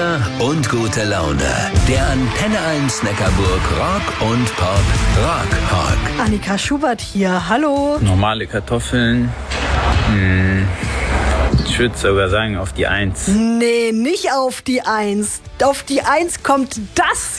Zucker und gute Laune. Der Antenne 1 Neckarburg Rock und Pop Rock. Annika Schubert hier, hallo. Normale Kartoffeln. Ich würde sogar sagen auf die 1. Nee, nicht auf die 1. Auf die 1 kommt das